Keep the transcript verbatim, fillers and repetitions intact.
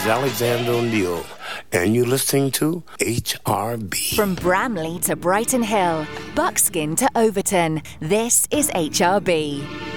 is Alexander O'Neill, and you're listening to H R B. From Bramley to Brighton Hill, Buckskin to Overton, this is H R B.